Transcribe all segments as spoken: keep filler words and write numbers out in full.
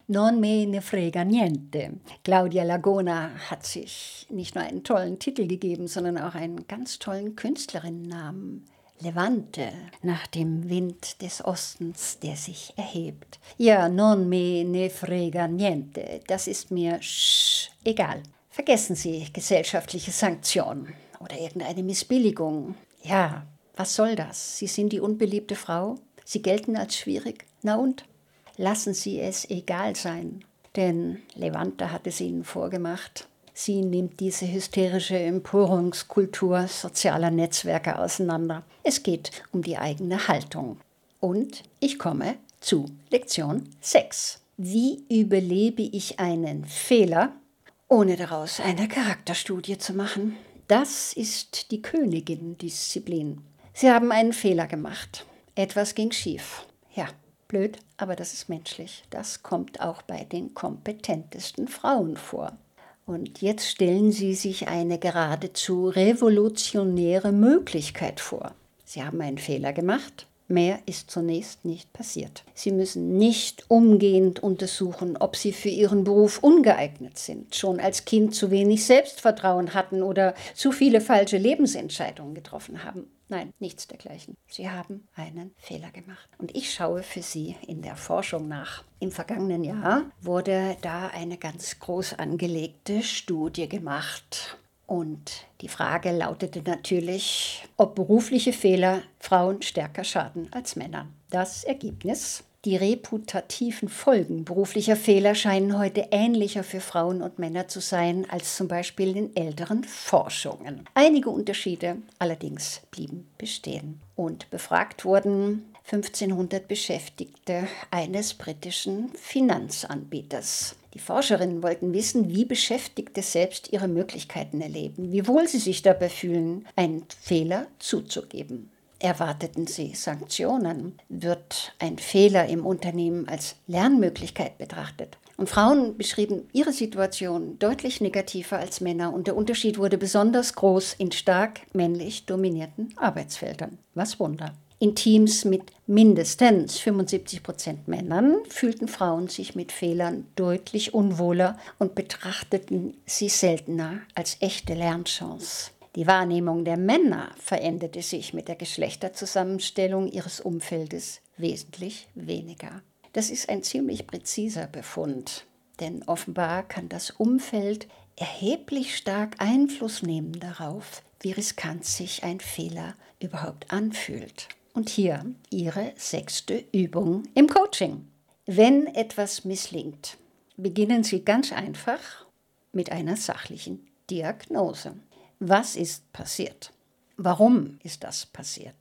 Non me ne frega niente. Claudia Lagona hat sich nicht nur einen tollen Titel gegeben, sondern auch einen ganz tollen Künstlerinnennamen. Levante, nach dem Wind des Ostens, der sich erhebt. Ja, non me ne frega niente. Das ist mir sch, egal. Vergessen Sie gesellschaftliche Sanktionen oder irgendeine Missbilligung. Ja, was soll das? Sie sind die unbeliebte Frau? Sie gelten als schwierig? Na und? Lassen Sie es egal sein, denn Levante hat es Ihnen vorgemacht. Sie nimmt diese hysterische Empörungskultur sozialer Netzwerke auseinander. Es geht um die eigene Haltung. Und ich komme zu Lektion sechs. Wie überlebe ich einen Fehler, ohne daraus eine Charakterstudie zu machen? Das ist die Königin-Disziplin. Sie haben einen Fehler gemacht. Etwas ging schief. Ja, blöd, aber das ist menschlich. Das kommt auch bei den kompetentesten Frauen vor. Und jetzt stellen Sie sich eine geradezu revolutionäre Möglichkeit vor. Sie haben einen Fehler gemacht. Mehr ist zunächst nicht passiert. Sie müssen nicht umgehend untersuchen, ob Sie für Ihren Beruf ungeeignet sind, schon als Kind zu wenig Selbstvertrauen hatten oder zu viele falsche Lebensentscheidungen getroffen haben. Nein, nichts dergleichen. Sie haben einen Fehler gemacht. Und ich schaue für Sie in der Forschung nach. Im vergangenen Jahr wurde da eine ganz groß angelegte Studie gemacht. Und die Frage lautete natürlich, ob berufliche Fehler Frauen stärker schaden als Männer. Das Ergebnis: Die reputativen Folgen beruflicher Fehler scheinen heute ähnlicher für Frauen und Männer zu sein als zum Beispiel in älteren Forschungen. Einige Unterschiede allerdings blieben bestehen. Und befragt wurden fünfzehnhundert Beschäftigte eines britischen Finanzanbieters. Die Forscherinnen wollten wissen, wie Beschäftigte selbst ihre Möglichkeiten erleben, wie wohl sie sich dabei fühlen, einen Fehler zuzugeben. Erwarteten sie Sanktionen? Wird ein Fehler im Unternehmen als Lernmöglichkeit betrachtet? Und Frauen beschrieben ihre Situation deutlich negativer als Männer und der Unterschied wurde besonders groß in stark männlich dominierten Arbeitsfeldern. Was Wunder. In Teams mit mindestens fünfundsiebzig Prozent Männern fühlten Frauen sich mit Fehlern deutlich unwohler und betrachteten sie seltener als echte Lernchance. Die Wahrnehmung der Männer veränderte sich mit der Geschlechterzusammenstellung ihres Umfeldes wesentlich weniger. Das ist ein ziemlich präziser Befund, denn offenbar kann das Umfeld erheblich stark Einfluss nehmen darauf, wie riskant sich ein Fehler überhaupt anfühlt. Und hier Ihre sechste Übung im Coaching. Wenn etwas misslingt, beginnen Sie ganz einfach mit einer sachlichen Diagnose. Was ist passiert? Warum ist das passiert?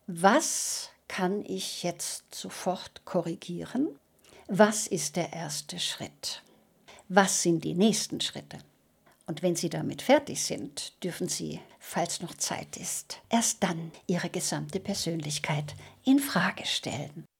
Was kann ich jetzt sofort korrigieren? Was ist der erste Schritt? Was sind die nächsten Schritte? Und wenn Sie damit fertig sind, dürfen Sie, falls noch Zeit ist, erst dann Ihre gesamte Persönlichkeit in Frage stellen.